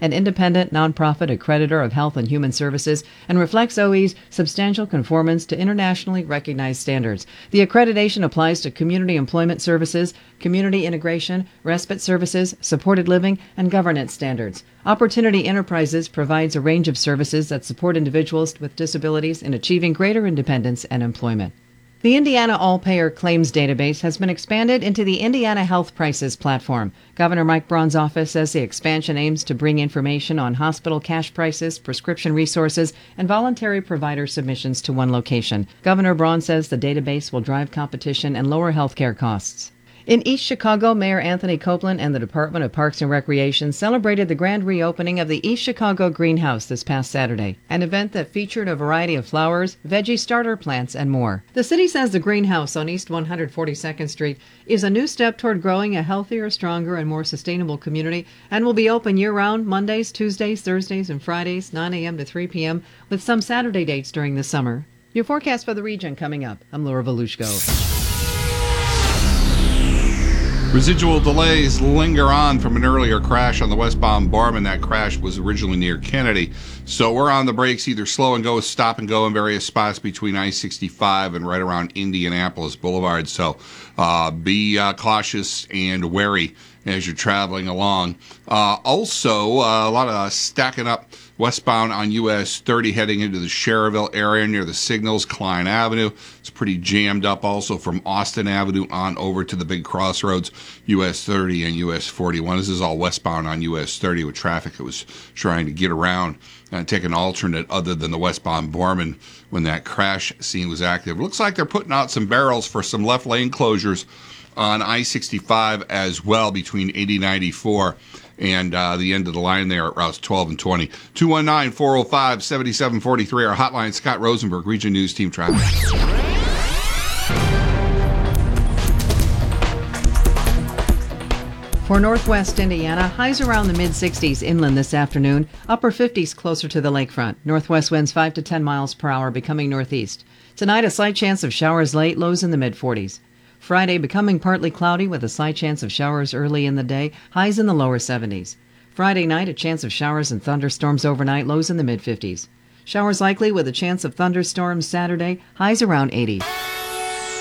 an independent, nonprofit accreditor of health and human services, and reflects OE's substantial conformance to internationally recognized standards. The accreditation applies to community employment services, community integration, respite services, supported living, and governance standards. Opportunity Enterprises provides a range of services that support individuals with disabilities in achieving greater independence and employment. The Indiana All-Payer Claims Database has been expanded into the Indiana Health Prices platform. Governor Mike Braun's office says the expansion aims to bring information on hospital cash prices, prescription resources, and voluntary provider submissions to one location. Governor Braun says the database will drive competition and lower healthcare costs. In East Chicago, Mayor Anthony Copeland and the Department of Parks and Recreation celebrated the grand reopening of the East Chicago Greenhouse this past Saturday, an event that featured a variety of flowers, veggie starter plants, and more. The city says the greenhouse on East 142nd Street is a new step toward growing a healthier, stronger, and more sustainable community and will be open year-round Mondays, Tuesdays, Thursdays, and Fridays, 9 a.m. to 3 p.m., with some Saturday dates during the summer. Your forecast for the region coming up. I'm Laura Volushko. Residual delays linger on from an earlier crash on the westbound Barman. That crash was originally near Kennedy. So we're on the brakes, either slow and go, stop and go in various spots between I-65 and right around Indianapolis Boulevard. So be cautious and wary as you're traveling along. Also, a lot of stacking up westbound on US 30 heading into the Cherryville area near the Signals, Klein Avenue. It's pretty jammed up also from Austin Avenue on over to the big crossroads, US 30 and US 41. This is all westbound on US 30 with traffic that was trying to get around and take an alternate other than the westbound Borman when that crash scene was active. Looks like they're putting out some barrels for some left lane closures on I-65 as well between 80-94 and the end of the line there at routes 12 and 20. 219-405-7743, our hotline. Scott Rosenberg, Region News Team Traffic. For northwest Indiana, highs around the mid-60s inland this afternoon, upper 50s closer to the lakefront. Northwest winds 5 to 10 miles per hour becoming northeast. Tonight, a slight chance of showers late, lows in the mid-40s. Friday, becoming partly cloudy with a slight chance of showers early in the day, highs in the lower 70s. Friday night, a chance of showers and thunderstorms overnight, lows in the mid-50s. Showers likely with a chance of thunderstorms Saturday, highs around 80.